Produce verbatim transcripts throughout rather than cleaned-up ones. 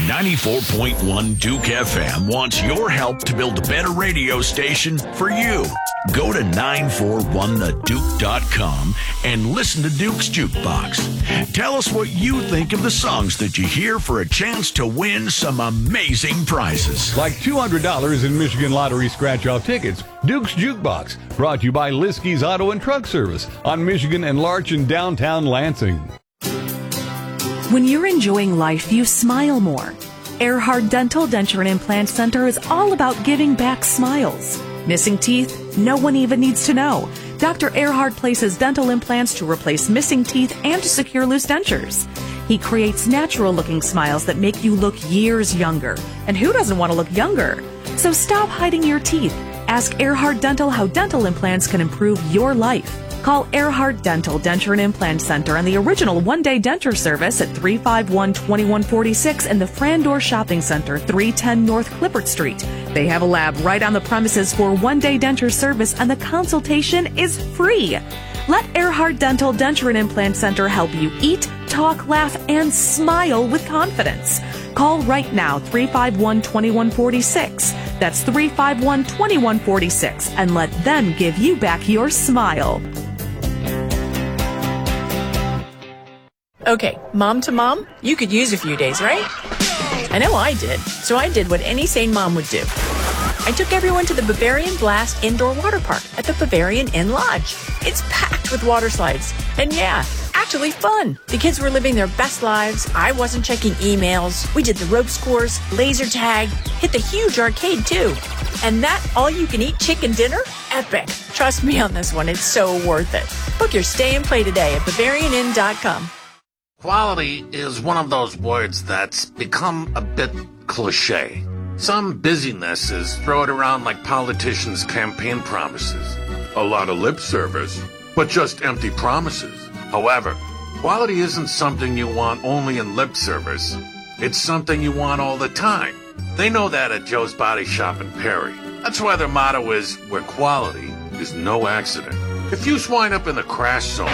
ninety-four point one Duke F M wants your help to build a better radio station for you. Go to nine four one the duke dot com and listen to Duke's Jukebox. Tell us what you think of the songs that you hear for a chance to win some amazing prizes. Like two hundred dollars in Michigan Lottery scratch-off tickets. Duke's Jukebox, brought to you by Liskey's Auto and Truck Service on Michigan and Larch in downtown Lansing. When you're enjoying life, you smile more. Earhart Dental Denture and Implant Center is all about giving back smiles. Missing teeth? No one even needs to know. Doctor Earhart places dental implants to replace missing teeth and to secure loose dentures. He creates natural-looking smiles that make you look years younger. And who doesn't want to look younger? So stop hiding your teeth. Ask Earhart Dental how dental implants can improve your life. Call Earhart Dental Denture and Implant Center and the original one-day denture service at three five one, two one four six in the Frandor Shopping Center, three ten North Clippert Street. They have a lab right on the premises for one-day denture service, and the consultation is free. Let Earhart Dental Denture and Implant Center help you eat, talk, laugh, and smile with confidence. Call right now, three five one, two one four six. That's three five one, two one four six, and let them give you back your smile. Okay, mom to mom, you could use a few days, right? I know I did, so I did what any sane mom would do. I took everyone to the Bavarian Blast Indoor Water Park at the Bavarian Inn Lodge. It's packed with water slides, and yeah, actually fun. The kids were living their best lives. I wasn't checking emails. We did the ropes course, laser tag, hit the huge arcade too. And that all-you-can-eat chicken dinner? Epic. Trust me on this one, it's so worth it. Book your stay and play today at Bavarian Inn dot com. Quality is one of those words that's become a bit cliche. Some busynesses throw it around like politicians' campaign promises. A lot of lip service, but just empty promises. However, quality isn't something you want only in lip service. It's something you want all the time. They know that at Joe's Body Shop in Perry. That's why their motto is, where quality is no accident. If you wind up in the crash zone,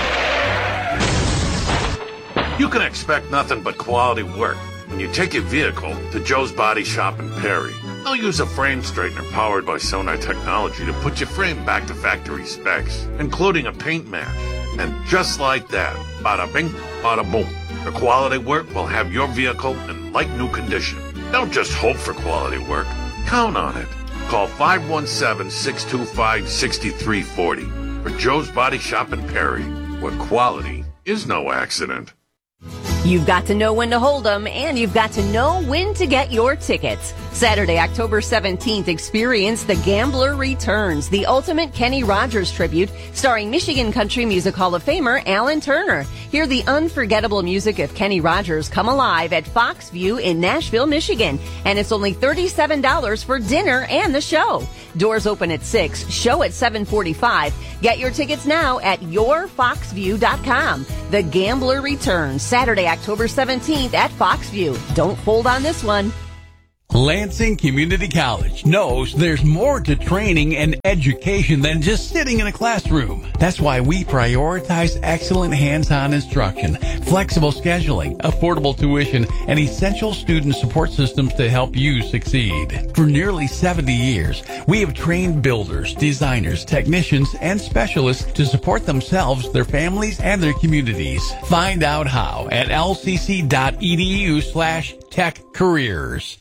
you can expect nothing but quality work when you take your vehicle to Joe's Body Shop in Perry. They'll use a frame straightener powered by Sonar technology to put your frame back to factory specs, including a paint match. And just like that, bada bing, bada boom, the quality work will have your vehicle in like new condition. Don't just hope for quality work. Count on it. Call five one seven, six two five, six three four zero for Joe's Body Shop in Perry, where quality is no accident. You've got to know when to hold them, and you've got to know when to get your tickets. Saturday, October seventeenth, experience The Gambler Returns, the ultimate Kenny Rogers tribute, starring Michigan Country Music Hall of Famer Alan Turner. Hear the unforgettable music of Kenny Rogers come alive at Fox View in Nashville, Michigan. And it's only thirty-seven dollars for dinner and the show. Doors open at six, show at seven forty-five. Get your tickets now at your fox view dot com. The Gambler Returns, Saturday, October seventeenth at Fox View. Don't fold on this one. Lansing Community College knows there's more to training and education than just sitting in a classroom. That's why we prioritize excellent hands-on instruction, flexible scheduling, affordable tuition, and essential student support systems to help you succeed. For nearly seventy years, we have trained builders, designers, technicians, and specialists to support themselves, their families, and their communities. Find out how at lcc.edu slash tech careers.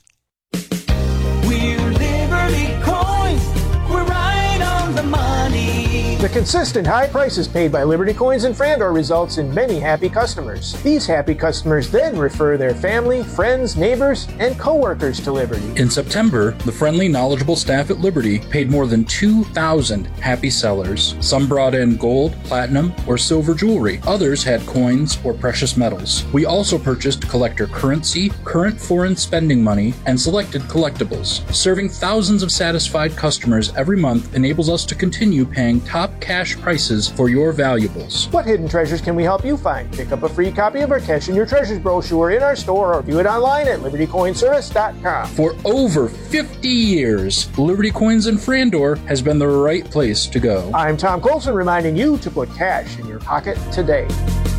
We're Liberty Coins. We're right on the money. The consistent high prices paid by Liberty Coins in Frandor results in many happy customers. These happy customers then refer their family, friends, neighbors, and co-workers to Liberty. In September, the friendly, knowledgeable staff at Liberty paid more than two thousand happy sellers. Some brought in gold, platinum, or silver jewelry. Others had coins or precious metals. We also purchased collector currency, current foreign spending money, and selected collectibles. Serving thousands of satisfied customers every month enables us to continue paying top cash prices for your valuables. What hidden treasures can we help you find? Pick up a free copy of our Cash in Your Treasures brochure in our store or view it online at liberty coin service dot com. For over fifty years, Liberty Coins in Frandor has been the right place to go. I'm Tom Colson reminding you to put cash in your pocket today.